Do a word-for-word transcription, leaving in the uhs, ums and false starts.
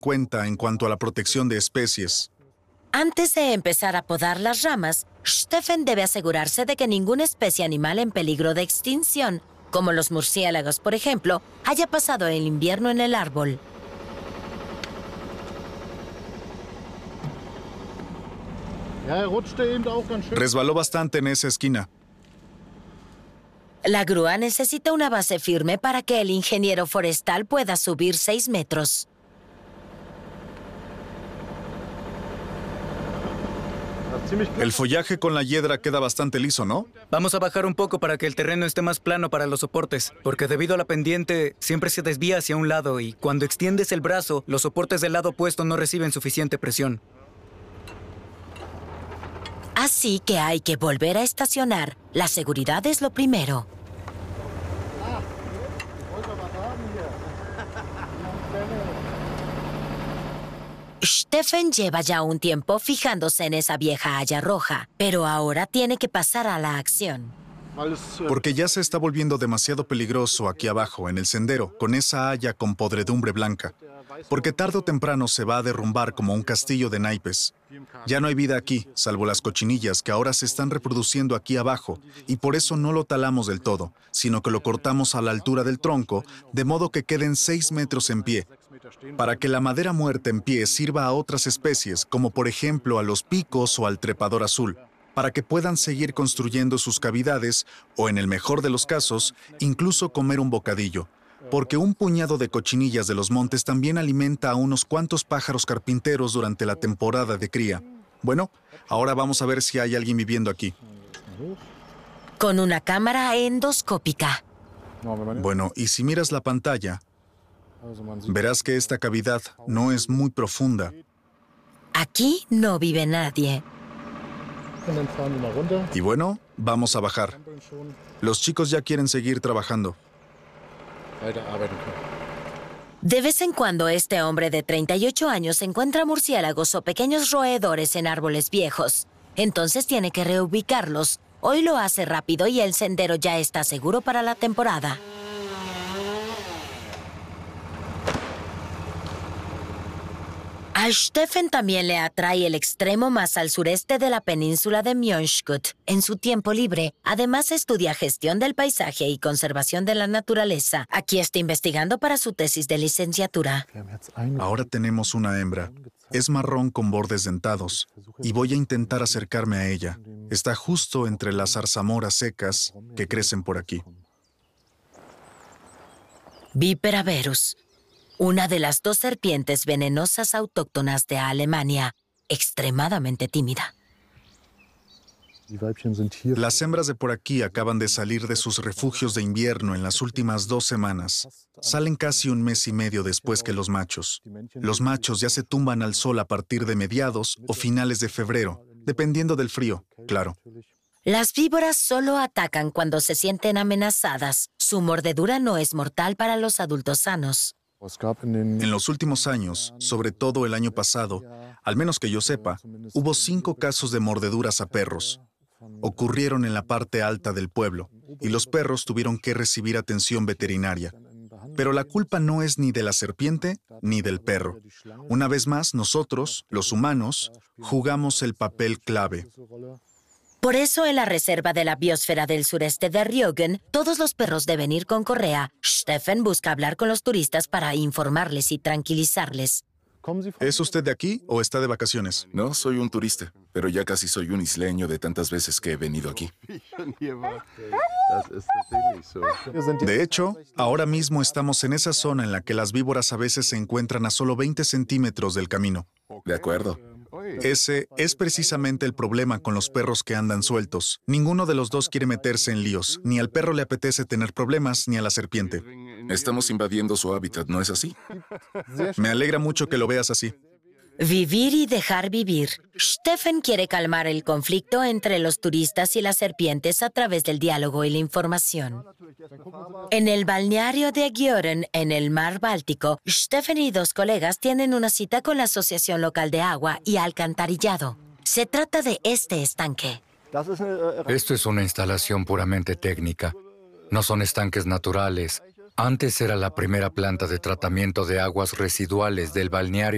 cuenta en cuanto a la protección de especies. Antes de empezar a podar las ramas, Stefan debe asegurarse de que ninguna especie animal en peligro de extinción, como los murciélagos, por ejemplo, haya pasado el invierno en el árbol. Resbaló bastante en esa esquina. La grúa necesita una base firme para que el ingeniero forestal pueda subir seis metros. El follaje con la hiedra queda bastante liso, ¿no? Vamos a bajar un poco para que el terreno esté más plano para los soportes, porque debido a la pendiente siempre se desvía hacia un lado y cuando extiendes el brazo, los soportes del lado opuesto no reciben suficiente presión. Así que hay que volver a estacionar. La seguridad es lo primero. Stefan lleva ya un tiempo fijándose en esa vieja haya roja, pero ahora tiene que pasar a la acción. Porque ya se está volviendo demasiado peligroso aquí abajo, en el sendero, con esa haya con podredumbre blanca. Porque tarde o temprano se va a derrumbar como un castillo de naipes. Ya no hay vida aquí, salvo las cochinillas que ahora se están reproduciendo aquí abajo, y por eso no lo talamos del todo, sino que lo cortamos a la altura del tronco, de modo que queden seis metros en pie, para que la madera muerta en pie sirva a otras especies, como por ejemplo a los picos o al trepador azul, para que puedan seguir construyendo sus cavidades, o en el mejor de los casos, incluso comer un bocadillo. Porque un puñado de cochinillas de los montes también alimenta a unos cuantos pájaros carpinteros durante la temporada de cría. Bueno, ahora vamos a ver si hay alguien viviendo aquí. Con una cámara endoscópica. Bueno, y si miras la pantalla, verás que esta cavidad no es muy profunda. Aquí no vive nadie. Y bueno, vamos a bajar. Los chicos ya quieren seguir trabajando. De vez en cuando este hombre de treinta y ocho años encuentra murciélagos o pequeños roedores en árboles viejos. Entonces tiene que reubicarlos. Hoy lo hace rápido y el sendero ya está seguro para la temporada. A Stefan también le atrae el extremo más al sureste de la península de Mjønskjøtt. En su tiempo libre, además estudia gestión del paisaje y conservación de la naturaleza. Aquí está investigando para su tesis de licenciatura. Ahora tenemos una hembra. Es marrón con bordes dentados, y voy a intentar acercarme a ella. Está justo entre las zarzamoras secas que crecen por aquí. Vipera verus. Una de las dos serpientes venenosas autóctonas de Alemania, extremadamente tímida. Las hembras de por aquí acaban de salir de sus refugios de invierno en las últimas dos semanas. Salen casi un mes y medio después que los machos. Los machos ya se tumban al sol a partir de mediados o finales de febrero, dependiendo del frío, claro. Las víboras solo atacan cuando se sienten amenazadas. Su mordedura no es mortal para los adultos sanos. En los últimos años, sobre todo el año pasado, al menos que yo sepa, hubo cinco casos de mordeduras a perros. Ocurrieron en la parte alta del pueblo, y los perros tuvieron que recibir atención veterinaria. Pero la culpa no es ni de la serpiente ni del perro. Una vez más, nosotros, los humanos, jugamos el papel clave. Por eso, en la reserva de la biosfera del sureste de Rügen, todos los perros deben ir con correa. Stefan busca hablar con los turistas para informarles y tranquilizarles. ¿Es usted de aquí o está de vacaciones? No, soy un turista, pero ya casi soy un isleño de tantas veces que he venido aquí. De hecho, ahora mismo estamos en esa zona en la que las víboras a veces se encuentran a solo veinte centímetros del camino. De acuerdo. Ese es precisamente el problema con los perros que andan sueltos. Ninguno de los dos quiere meterse en líos. Ni al perro le apetece tener problemas, ni a la serpiente. Estamos invadiendo su hábitat, ¿no es así? Me alegra mucho que lo veas así. Vivir y dejar vivir. Stefan quiere calmar el conflicto entre los turistas y las serpientes a través del diálogo y la información. En el balneario de Gjøren, en el mar Báltico, Stefan y dos colegas tienen una cita con la Asociación Local de Agua y Alcantarillado. Se trata de este estanque. Esto es una instalación puramente técnica. No son estanques naturales. Antes era la primera planta de tratamiento de aguas residuales del balneario